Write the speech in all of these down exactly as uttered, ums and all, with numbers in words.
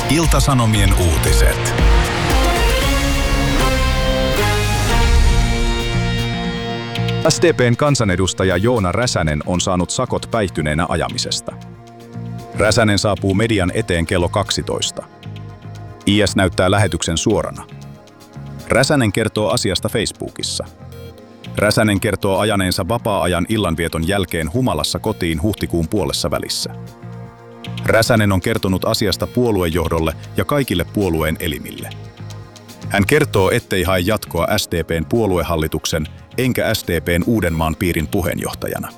Ilta-Sanomien uutiset. S D P:n kansanedustaja Joona Räsänen on saanut sakot päihtyneenä ajamisesta. Räsänen saapuu median eteen kello kaksitoista. I S näyttää lähetyksen suorana. Räsänen kertoo asiasta Facebookissa. Räsänen kertoo ajaneensa vapaa-ajan illanvieton jälkeen humalassa kotiin huhtikuun puolessa välissä. Räsänen on kertonut asiasta puoluejohdolle ja kaikille puolueen elimille. Hän kertoo, ettei hae jatkoa S D P:n puoluehallituksen enkä S D P:n Uudenmaan piirin puheenjohtajana.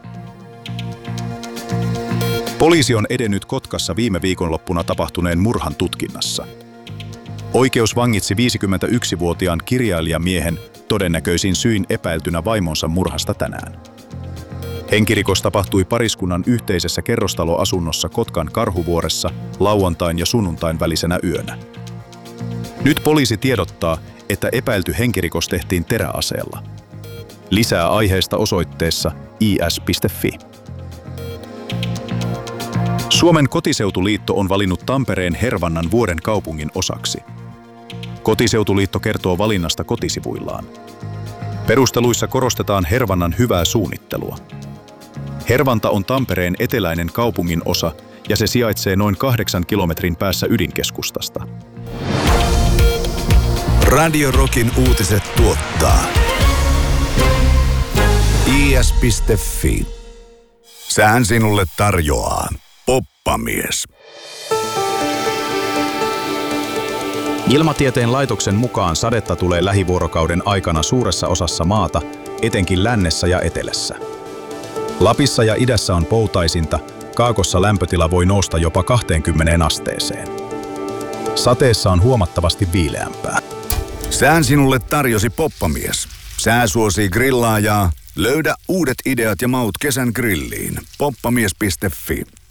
Poliisi on edennyt Kotkassa viime viikonloppuna tapahtuneen murhan tutkinnassa. Oikeus vangitsi viisikymmentäyksivuotiaan kirjailijamiehen todennäköisin syin epäiltynä vaimonsa murhasta tänään. Henkirikos tapahtui pariskunnan yhteisessä kerrostaloasunnossa Kotkan Karhuvuoressa lauantain ja sunnuntain välisenä yönä. Nyt poliisi tiedottaa, että epäilty henkirikos tehtiin teräaseella. Lisää aiheesta osoitteessa i s piste f i. Suomen Kotiseutuliitto on valinnut Tampereen Hervannan vuoden kaupungin osaksi. Kotiseutuliitto kertoo valinnasta kotisivuillaan. Perusteluissa korostetaan Hervannan hyvää suunnittelua. Hervanta on Tampereen eteläinen kaupungin osa ja se sijaitsee noin kahdeksan kilometrin päässä ydinkeskustasta. Radio Rockin uutiset tuottaa i s piste f i. Sään sinulle tarjoaa Poppamies. Ilmatieteen laitoksen mukaan sadetta tulee lähivuorokauden aikana suuressa osassa maata, etenkin lännessä ja etelässä. Lapissa ja idässä on poutaisinta, kaakossa lämpötila voi nousta jopa kahteenkymmeneen asteeseen. Sateessa on huomattavasti viileämpää. Sään sinulle tarjosi Poppamies. Sää suosii grillaajaa. Löydä uudet ideat ja maut kesän grilliin. poppamies piste f i.